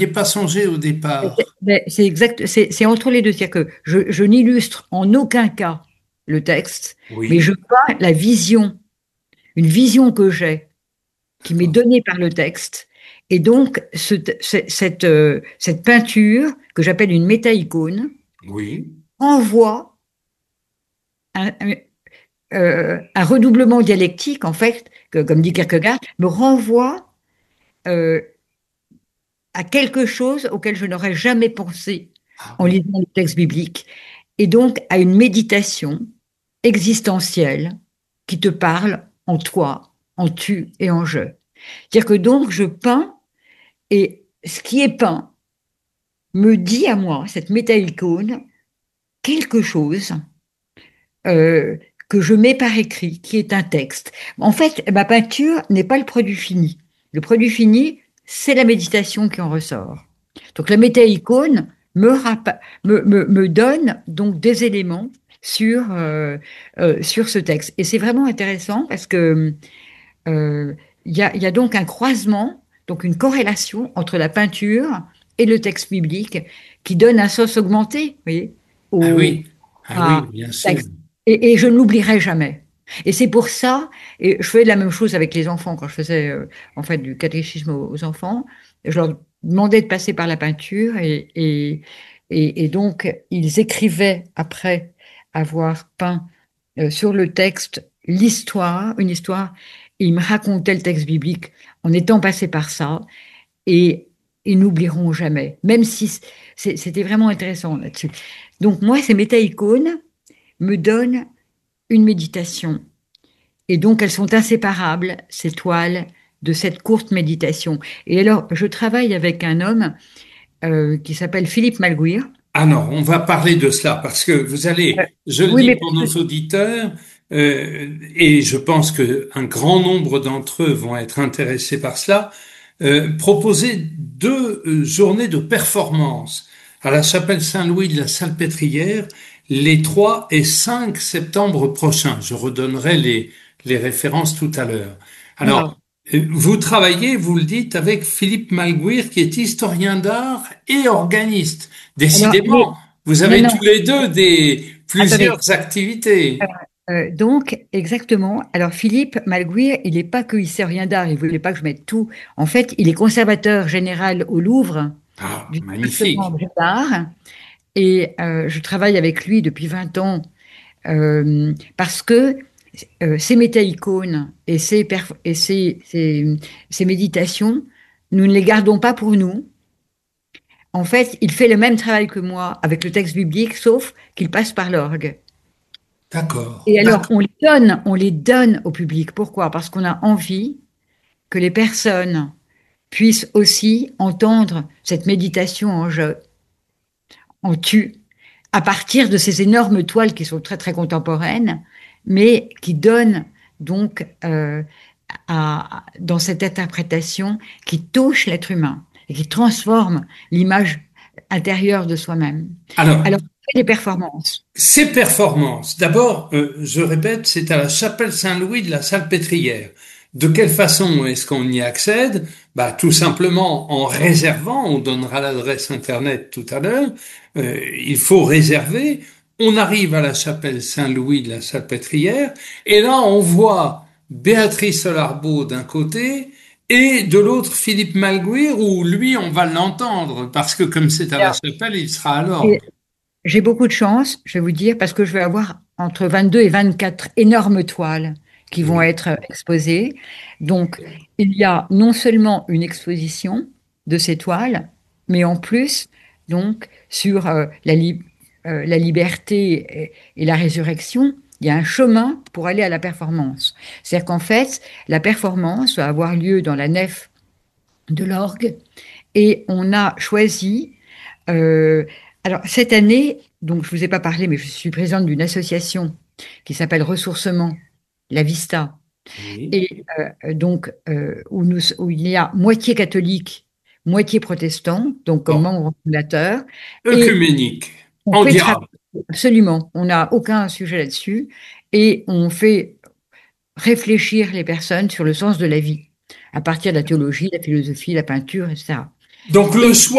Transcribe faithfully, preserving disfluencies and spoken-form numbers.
n'y ai pas songé au départ. Mais c'est exact, c'est c'est entre les deux. C'est-à-dire que je, je n'illustre en aucun cas le texte, mais je Oui, peins la vision, une vision que j'ai, qui m'est d'accord. donnée par le texte. Et donc, ce- ce- cette, euh, cette peinture, que j'appelle une méta-icône, Oui, envoie un, un- euh, un redoublement dialectique, en fait, que, comme dit Kierkegaard, me renvoie euh, à quelque chose auquel je n'aurais jamais pensé ah en oui, lisant le texte biblique, et donc à une méditation existentielle qui te parle en toi, en tu et en je. C'est-à-dire que donc je peins, et ce qui est peint me dit à moi, cette méta-icône, quelque chose euh, que je mets par écrit, qui est un texte. En fait, ma peinture n'est pas le produit fini. Le produit fini, c'est la méditation qui en ressort. Donc la méta-icône me, rapa- me, me, me donne donc des éléments sur, euh, euh, sur ce texte. Et c'est vraiment intéressant parce que euh, il y a, il y a donc un croisement, donc une corrélation entre la peinture et le texte biblique qui donne un sens augmenté, vous voyez, ah au, oui, ah oui, à bien sûr. texte. Et, et je ne l'oublierai jamais. Et c'est pour ça, et je faisais la même chose avec les enfants quand je faisais euh, en fait du catéchisme aux, aux enfants. Je leur demandais de passer par la peinture et, et, et, et donc ils écrivaient après avoir peint euh, sur le texte l'histoire, une histoire, et ils me racontaient le texte biblique en étant passés par ça et ils n'oublieront jamais, même si c'est- c'était vraiment intéressant là-dessus. Donc moi, ces méta-icônes me donnent une méditation. Et donc, elles sont inséparables, ces toiles, de cette courte méditation. Et alors, je travaille avec un homme euh, qui s'appelle Philippe Malguir. Ah non, on va parler de cela parce que vous Euh, allez, je le oui, dis mais pour nos auditeurs, euh, et je pense que un grand nombre d'entre eux vont être intéressés par cela, euh, proposer deux euh, journées de performance à la chapelle Saint-Louis de la Salpêtrière les trois et cinq septembre prochains. Je redonnerai les, les références tout à l'heure. Alors, voilà. euh, vous travaillez, vous le dites, avec Philippe Malguir, qui est historien d'art et organiste. Alors, les... Décidément, vous non, avez non, tous les deux des attendez. plusieurs activités. Euh, donc, exactement. Alors, Philippe Malguir, il n'est pas que historien d'art, il ne voulait pas que je mette tout. En fait, il est conservateur général au Louvre Ah, du département magnifique. d'art. Et euh, je travaille avec lui depuis vingt ans euh, parce que euh, ces méta-icônes et, ces, perf- et ces, ces, ces méditations, nous ne les gardons pas pour nous. En fait, il fait le même travail que moi avec le texte biblique, sauf qu'il passe par l'orgue. D'accord, Et alors, d'accord. on les donne, on les donne au public. Pourquoi? Parce qu'on a envie que les personnes puissent aussi entendre cette méditation en je, en tu, à partir de ces énormes toiles qui sont très très contemporaines, mais qui donnent donc euh, à, dans cette interprétation qui touche l'être humain et qui transforme l'image intérieure de soi-même. Alors, Alors, on fait des performances. ces performances, d'abord, euh, je répète, c'est à la chapelle Saint-Louis de la Salpêtrière. De quelle façon est-ce qu'on y accède? Bah, tout simplement en réservant, on donnera l'adresse internet tout à l'heure, euh, il faut réserver. On arrive à la chapelle Saint-Louis de la Salpêtrière, et là on voit Béatrice Solarbeau d'un côté, et de l'autre Philippe Malguir, où lui on va l'entendre, parce que comme c'est à la Alors, chapelle, il sera à l'orgue. j'ai j'ai beaucoup de chance, je vais vous dire, parce que je vais avoir entre vingt-deux et vingt-quatre énormes toiles qui vont Oui. être exposées. Donc, il y a non seulement une exposition de ces toiles, mais en plus, donc, sur euh, la, li- euh, la liberté et, et la résurrection, il y a un chemin pour aller à la performance. C'est-à-dire qu'en fait, la performance va avoir lieu dans la nef de l'orgue et on a choisi euh, alors, cette année, donc je ne vous ai pas parlé, mais je suis présidente d'une association qui s'appelle Ressourcement, la Vista, Oui. et euh, donc euh, où, nous, où il y a moitié catholique, moitié protestant, donc comme Bon. membre fondateur, et Œcuménique, on en fait travailler, diable. absolument, on n'a aucun sujet là-dessus, et on fait réfléchir les personnes sur le sens de la vie, à partir de la théologie, la philosophie, la peinture, et cetera. Donc le Et choix